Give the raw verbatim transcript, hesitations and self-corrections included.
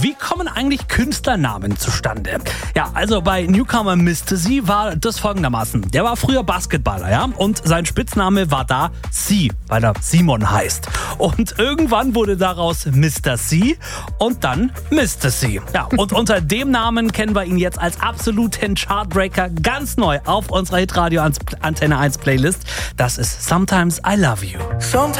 wie kommen eigentlich Künstlernamen zustande? Ja, also bei Newcomer Mister C war das folgendermaßen. Der war früher Basketballer, ja, und sein Spitzname war da C, weil er Simon heißt. Und irgendwann wurde daraus Mister C und dann Mister C. Ja, und unter dem Namen kennen wir ihn jetzt als absoluten Chartbreaker ganz neu auf unserer Hitradio Antenne eins Playlist. Das ist Sometimes I Love You. Sometimes